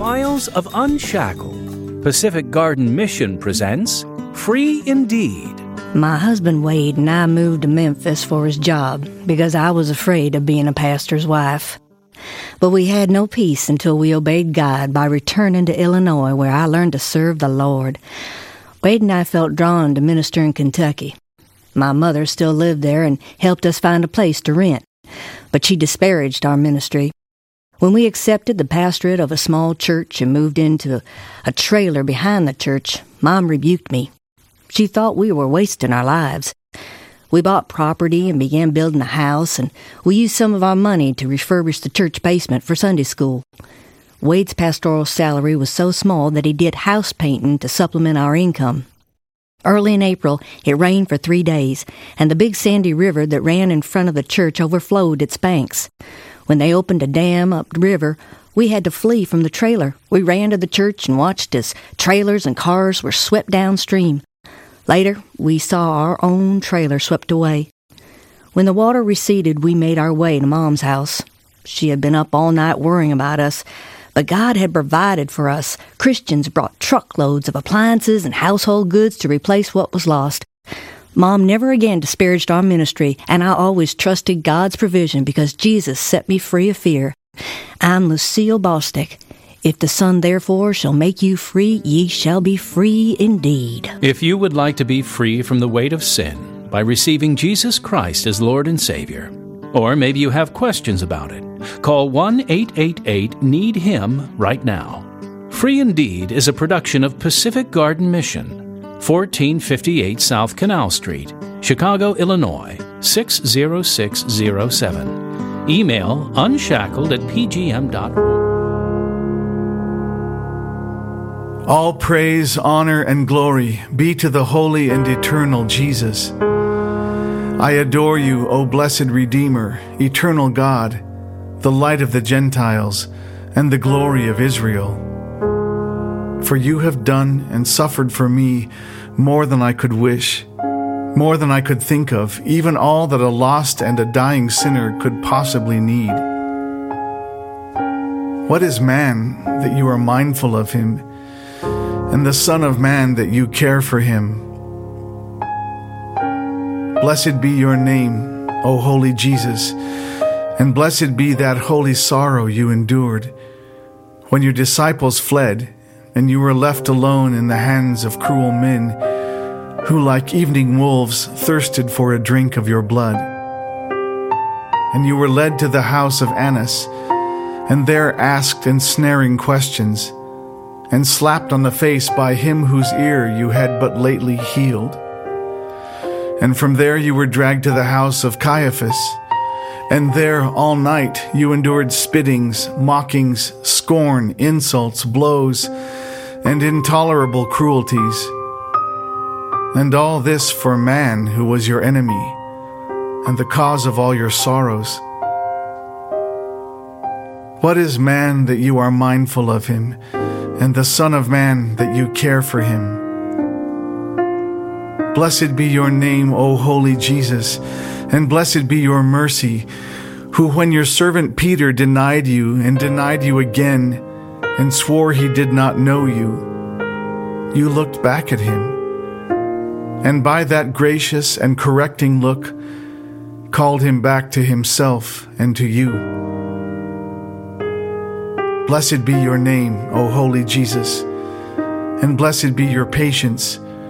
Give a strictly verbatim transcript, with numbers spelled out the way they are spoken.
Files of Unshackled, Pacific Garden Mission presents Free Indeed. My husband Wade and I moved to Memphis for his job because I was afraid of being a pastor's wife. But we had no peace until we obeyed God by returning to Illinois, where I learned to serve the Lord. Wade and I felt drawn to minister in Kentucky. My mother still lived there and helped us find a place to rent, but she disparaged our ministry. When we accepted the pastorate of a small church and moved into a trailer behind the church, Mom rebuked me. She thought we were wasting our lives. We bought property and began building a house, and we used some of our money to refurbish the church basement for Sunday school. Wade's pastoral salary was so small that he did house painting to supplement our income. Early in April, it rained for three days, and the big sandy river that ran in front of the church overflowed its banks. When they opened a dam up the river, we had to flee from the trailer. We ran to the church and watched as trailers and cars were swept downstream. Later, we saw our own trailer swept away. When the water receded, we made our way to Mom's house. She had been up all night worrying about us, but God had provided for us. Christians brought truckloads of appliances and household goods to replace what was lost. Mom never again disparaged our ministry, and I always trusted God's provision because Jesus set me free of fear. I'm Lucille Bostic. If the Son therefore shall make you free, ye shall be free indeed. If you would like to be free from the weight of sin by receiving Jesus Christ as Lord and Savior, or maybe you have questions about it, call one eight eight eight need him right now. Free Indeed is a production of Pacific Garden Mission, fourteen fifty-eight South Canal Street, Chicago, Illinois, six zero six zero seven. Email unshackled at p g m dot org. All praise, honor, and glory be to the holy and eternal Jesus. I adore you, O blessed Redeemer, eternal God, the light of the Gentiles, and the glory of Israel. For you have done and suffered for me more than I could wish, more than I could think of, even all that a lost and a dying sinner could possibly need. What is man that you are mindful of him, and the Son of Man that you care for him? Blessed be your name, O holy Jesus, and blessed be that holy sorrow you endured when your disciples fled and you were left alone in the hands of cruel men who, like evening wolves, thirsted for a drink of your blood. And you were led to the house of Annas, and there asked ensnaring questions, and slapped on the face by him whose ear you had but lately healed. And from there you were dragged to the house of Caiaphas, and there all night you endured spittings, mockings, scorn, insults, blows, and intolerable cruelties. And all this for man who was your enemy, and the cause of all your sorrows. What is man that you are mindful of him, and the Son of Man that you care for him? Blessed be your name, O holy Jesus, and blessed be your mercy, who when your servant Peter denied you and denied you again, and swore he did not know you, you looked back at him, and by that gracious and correcting look, called him back to himself and to you. Blessed be your name, O holy Jesus, and blessed be your patience,